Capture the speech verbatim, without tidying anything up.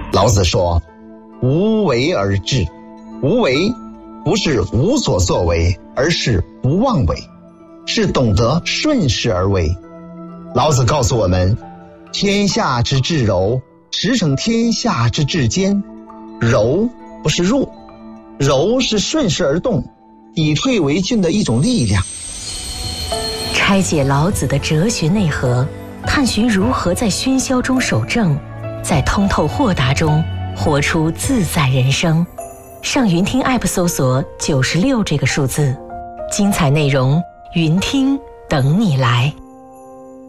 老子说，无为而治。无为不是无所作为，而是不妄为，是懂得顺势而为。老子告诉我们，天下之至柔，驰骋天下之至坚。柔不是弱，柔是顺势而动，以退为进的一种力量。 拆解老子的哲学内核，探寻如何在喧嚣中守正，在通透豁达中活出自在人生。上云听 App 搜索九十六这个数字，精彩内容云听等你来。